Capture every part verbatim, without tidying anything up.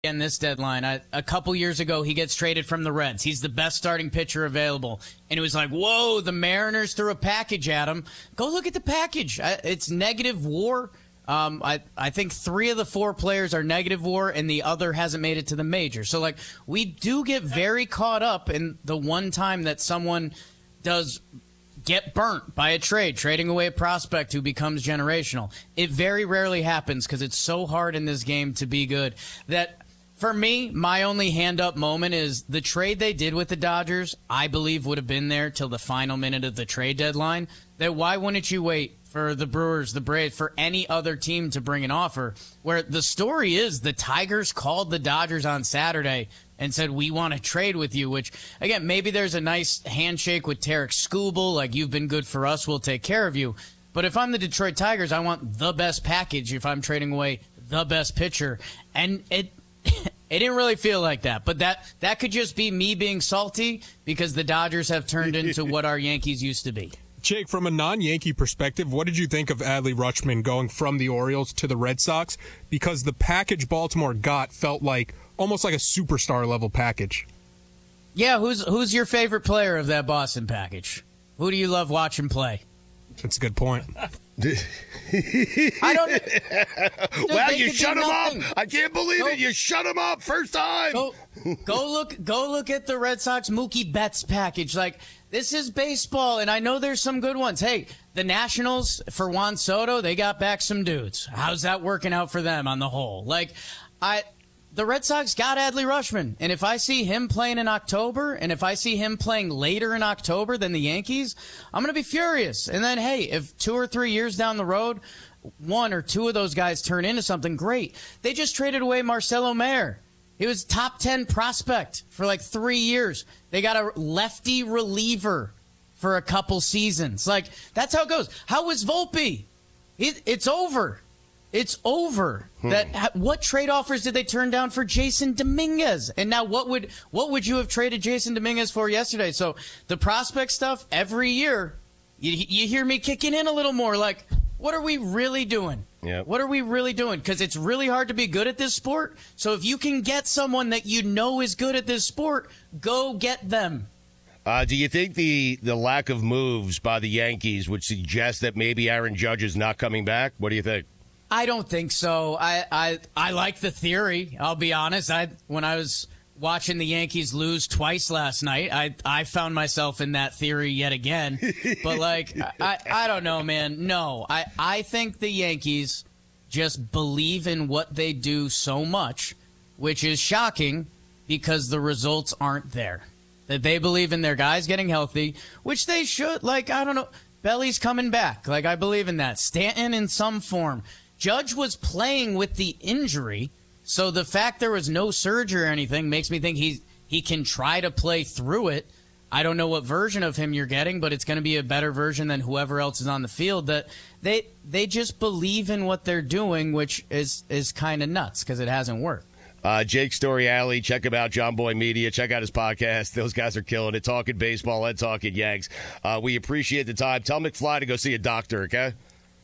In this deadline, I, a couple years ago, he gets traded from the Reds. He's the best starting pitcher available. And it was like, whoa, the Mariners threw a package at him. Go look at the package. I, it's negative WAR. Um, I, I think three of the four players are negative WAR, and the other hasn't made it to the major. So, like, we do get very caught up in the one time that someone does get burnt by a trade, trading away a prospect who becomes generational. It very rarely happens because it's so hard in this game to be good that – for me, my only hand-up moment is the trade they did with the Dodgers, I believe would have been there till the final minute of the trade deadline. That why wouldn't you wait for the Brewers, the Braves, for any other team to bring an offer? Where the story is the Tigers called the Dodgers on Saturday and said, we want to trade with you, which, again, maybe there's a nice handshake with Tarek Skubal, like you've been good for us, we'll take care of you. But if I'm the Detroit Tigers, I want the best package if I'm trading away the best pitcher. And it... It didn't really feel like that, but that, that could just be me being salty because the Dodgers have turned into what our Yankees used to be. Jake, from a non-Yankee perspective, what did you think of Adley Rutschman going from the Orioles to the Red Sox? Because the package Baltimore got felt like almost like a superstar-level package. Yeah, who's who's your favorite player of that Boston package? Who do you love watching play? That's a good point. I don't know. Wow, you shut him up. I can't believe go, it. You shut him up first time. Go, go look go look at the Red Sox Mookie Betts package. Like, this is baseball, and I know there's some good ones. Hey, the Nationals, for Juan Soto, they got back some dudes. How's that working out for them on the whole? Like, I the Red Sox got Adley Rutschman, and if I see him playing in October, and if I see him playing later in October than the Yankees, I'm going to be furious. And then, hey, if two or three years down the road, one or two of those guys turn into something great. They just traded away Marcelo Mayer. He was top ten prospect for like three years. They got a lefty reliever for a couple seasons. Like, that's how it goes. How was Volpe? It, it's over. It's over. Hmm. That what trade offers did they turn down for Jason Dominguez? And now what would what would you have traded Jason Dominguez for yesterday? So the prospect stuff every year, you, you hear me kicking in a little more. Like, what are we really doing? Yep. What are we really doing? Because it's really hard to be good at this sport. So if you can get someone that you know is good at this sport, go get them. Uh, do you think the, the lack of moves by the Yankees would suggest that maybe Aaron Judge is not coming back? What do you think? I don't think so. I, I I like the theory. I'll be honest. I when I was watching the Yankees lose twice last night, I I found myself in that theory yet again. But like I, I don't know, man. No, I I think the Yankees just believe in what they do so much, which is shocking because the results aren't there. That they believe in their guys getting healthy, which they should. Like, I don't know, Belly's coming back. Like, I believe in that. Stanton in some form. Judge was playing with the injury, so the fact there was no surgery or anything makes me think he he can try to play through it. I don't know what version of him you're getting, but it's going to be a better version than whoever else is on the field. That they they just believe in what they're doing, which is is kind of nuts because it hasn't worked. Uh, Jake Story Alley, check him out, John Boy Media. Check out his podcast. Those guys are killing it, talking baseball and talking Yanks. Uh, we appreciate the time. Tell McFly to go see a doctor, okay?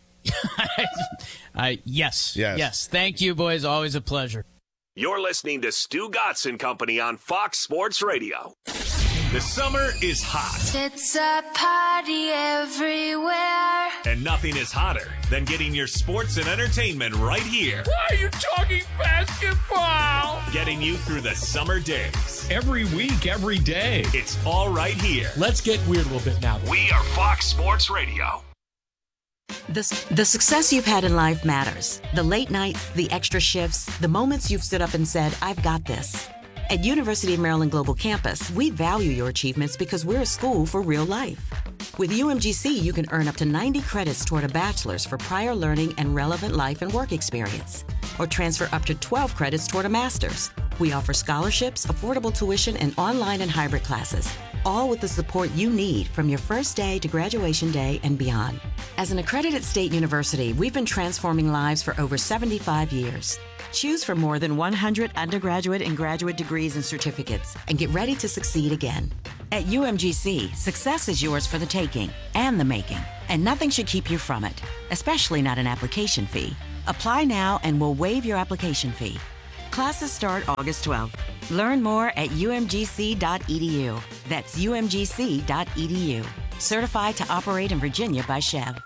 uh, yes, yes, yes. Thank you, boys. Always a pleasure. You're listening to Stu Gatz and Company on Fox Sports Radio. The summer is hot. It's a party everywhere. And nothing is hotter than getting your sports and entertainment right here. Why are you talking basketball? Getting you through the summer days. Every week, every day. It's all right here. Let's get weird a little bit now. We are Fox Sports Radio. The, the success you've had in life matters. The late nights, the extra shifts, the moments you've stood up and said, I've got this. At University of Maryland Global Campus, we value your achievements because we're a school for real life. With U M G C, you can earn up to ninety credits toward a bachelor's for prior learning and relevant life and work experience, or transfer up to twelve credits toward a master's. We offer scholarships, affordable tuition, and online and hybrid classes, all with the support you need from your first day to graduation day and beyond. As an accredited state university, we've been transforming lives for over seventy-five years. Choose from more than one hundred undergraduate and graduate degrees and certificates, and get ready to succeed again. At U M G C, success is yours for the taking and the making, and nothing should keep you from it, especially not an application fee. Apply now and we'll waive your application fee. Classes start August twelfth. Learn more at u m g c dot e d u. That's u m g c dot e d u. Certified to operate in Virginia by Chev.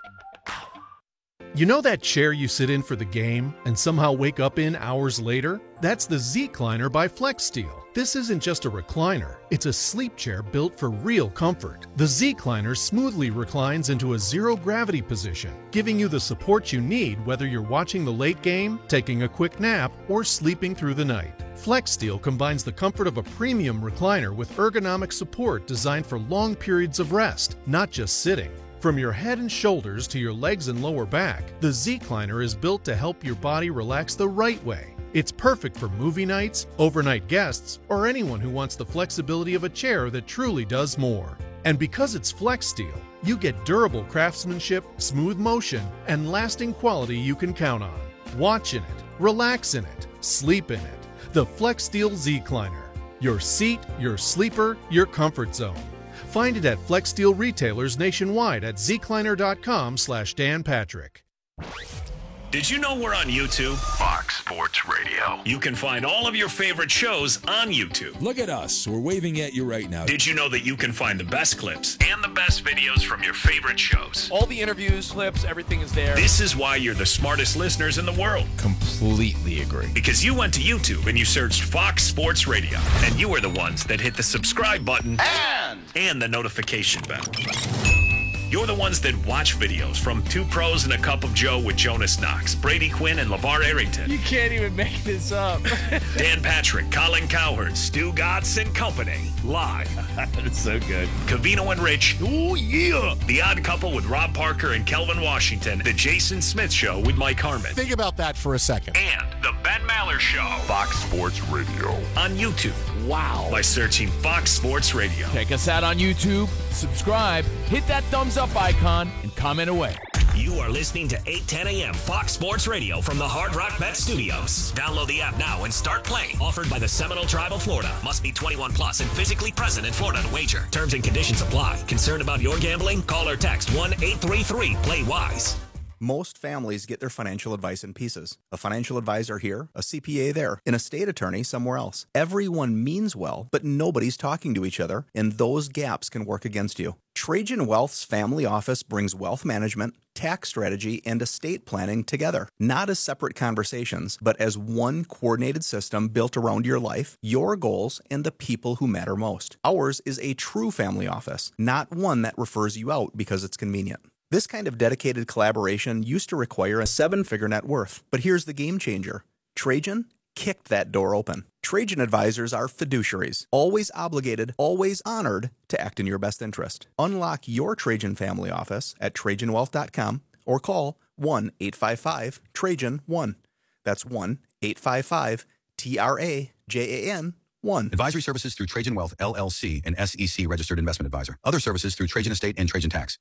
You know that chair you sit in for the game and somehow wake up in hours later? That's the Z-Cliner by FlexSteel. This isn't just a recliner, it's a sleep chair built for real comfort. The Z-Cliner smoothly reclines into a zero-gravity position, giving you the support you need whether you're watching the late game, taking a quick nap, or sleeping through the night. FlexSteel combines the comfort of a premium recliner with ergonomic support designed for long periods of rest, not just sitting. From your head and shoulders to your legs and lower back, the Z-Cliner is built to help your body relax the right way. It's perfect for movie nights, overnight guests, or anyone who wants the flexibility of a chair that truly does more. And because it's FlexSteel, you get durable craftsmanship, smooth motion, and lasting quality you can count on. Watch in it, relax in it, sleep in it. The FlexSteel Z-Cliner. Your seat, your sleeper, your comfort zone. Find it at FlexSteel retailers nationwide at zcliner.com slash Dan Patrick. Did you know we're on YouTube? Fox Sports Radio. You can find all of your favorite shows on YouTube. Look at us. We're waving at you right now. Did you know that you can find the best clips and the best videos from your favorite shows? All the interviews, clips, everything is there. This is why you're the smartest listeners in the world. Completely agree. Because you went to YouTube and you searched Fox Sports Radio. And you were the ones that hit the subscribe button and, and the notification bell. You're the ones that watch videos from Two Pros and a Cup of Joe with Jonas Knox, Brady Quinn, and LeVar Arrington. You can't even make this up. Dan Patrick, Colin Cowherd, Stu Gatz and Company. Live. That's so good. Cavino and Rich. Oh, yeah. The Odd Couple with Rob Parker and Kelvin Washington. The Jason Smith Show with Mike Harmon. Think about that for a second. And the Ben Maller Show. Fox Sports Radio. On YouTube. Wow. By searching Fox Sports Radio. Check us out on YouTube, subscribe, hit that thumbs up icon, and comment away. You are listening to eight ten a.m. Fox Sports Radio from the Hard Rock Bet Studios. Download the app now and start playing. Offered by the Seminole Tribe of Florida. Must be twenty-one plus and physically present in Florida to wager. Terms and conditions apply. Concerned about your gambling? Call or text one eight three three play wise. Most families get their financial advice in pieces. A financial advisor here, a C P A there, and a state attorney somewhere else. Everyone means well, but nobody's talking to each other, and those gaps can work against you. Trajan Wealth's family office brings wealth management, tax strategy, and estate planning together. Not as separate conversations, but as one coordinated system built around your life, your goals, and the people who matter most. Ours is a true family office, not one that refers you out because it's convenient. This kind of dedicated collaboration used to require a seven-figure net worth. But here's the game changer. Trajan kicked that door open. Trajan advisors are fiduciaries, always obligated, always honored to act in your best interest. Unlock your Trajan family office at trajan wealth dot com or call one eight five five Trajan one. That's one eight five five T R A J A N one. Advisory services through Trajan Wealth, L L C, an S E C registered investment advisor. Other services through Trajan Estate and Trajan Tax.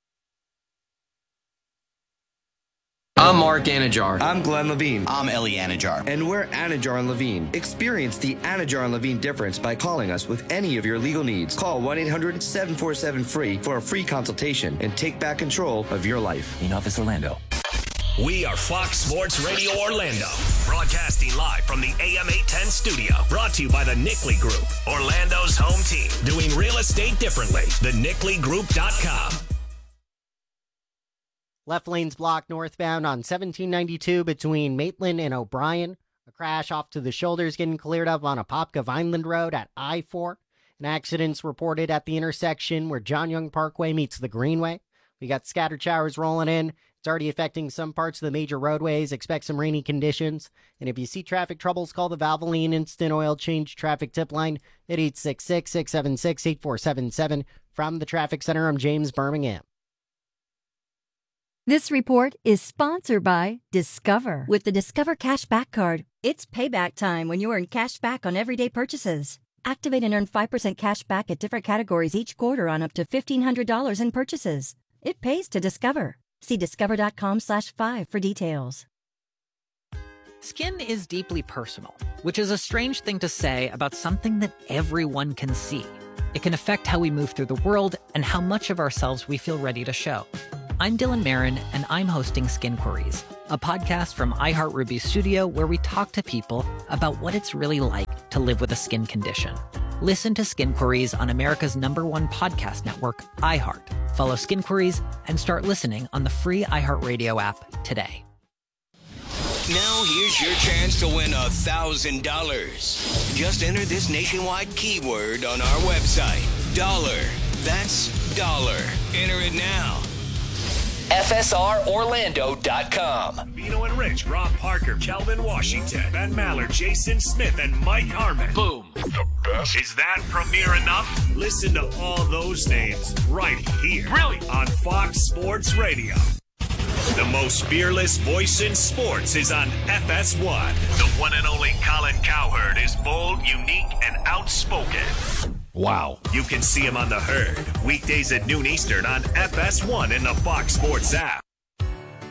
I'm Mark Anajar. I'm Glenn Levine. I'm Ellie Anajar. And we're Anajar and Levine. Experience the Anajar and Levine difference by calling us with any of your legal needs. Call one eight hundred seven four seven free for a free consultation and take back control of your life. In Office Orlando. We are Fox Sports Radio Orlando, broadcasting live from the A M eight ten studio. Brought to you by the Nickley Group, Orlando's home team. Doing real estate differently. the nickley group dot com. Left lane's blocked northbound on seventeen ninety-two between Maitland and O'Brien. A crash off to the shoulders getting cleared up on Apopka Vineland Road at I four. An accident's reported at the intersection where John Young Parkway meets the Greenway. We got scattered showers rolling in. It's already affecting some parts of the major roadways. Expect some rainy conditions. And if you see traffic troubles, call the Valvoline Instant Oil Change Traffic Tip Line at eight six six, six seven six, eight four seven seven. From the Traffic Center, I'm James Birmingham. This report is sponsored by Discover. With the Discover Cashback Card, it's payback time when you earn cash back on everyday purchases. Activate and earn five percent cash back at different categories each quarter on up to fifteen hundred dollars in purchases. It pays to Discover. See discover.com slash five for details. Skin is deeply personal, which is a strange thing to say about something that everyone can see. It can affect how we move through the world and how much of ourselves we feel ready to show. I'm Dylan Marin, and I'm hosting Skin Queries, a podcast from iHeartRuby Studio where we talk to people about what it's really like to live with a skin condition. Listen to Skin Queries on America's number one podcast network, iHeart. Follow Skin Queries and start listening on the free iHeartRadio app today. Now here's your chance to win a thousand dollars. Just enter this nationwide keyword on our website. Dollar. That's dollar. Enter it now. F S R Orlando dot com. Vino and Rich, Rob Parker, Kelvin Washington, Ben Maller, Jason Smith, and Mike Harmon. Boom. The best. Is that premiere enough? Listen to all those names right here. Brilliant. On Fox Sports Radio. The most fearless voice in sports is on F S one. The one and only Colin Cowherd is bold, unique, and outspoken. Wow. You can see him on The Herd, weekdays at noon Eastern on F S one in the Fox Sports app.